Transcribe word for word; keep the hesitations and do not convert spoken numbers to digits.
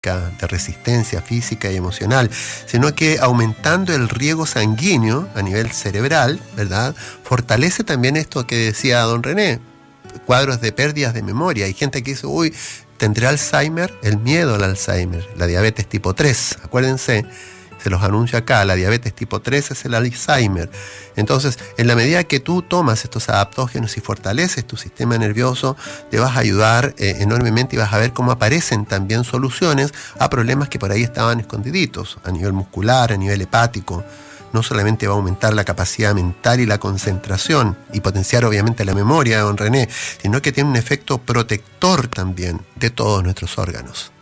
de resistencia física y emocional, sino que aumentando el riego sanguíneo a nivel cerebral, ¿verdad? Fortalece también esto que decía don René, cuadros de pérdidas de memoria. Hay gente que dice, uy, ¿tendré Alzheimer? El miedo al Alzheimer, la diabetes tipo tres, acuérdense, se los anuncio acá, la diabetes tipo tres es el Alzheimer. Entonces, en la medida que tú tomas estos adaptógenos y fortaleces tu sistema nervioso, te vas a ayudar eh, enormemente y vas a ver cómo aparecen también soluciones a problemas que por ahí estaban escondiditos, a nivel muscular, a nivel hepático. No solamente va a aumentar la capacidad mental y la concentración y potenciar obviamente la memoria, don René, sino que tiene un efecto protector también de todos nuestros órganos.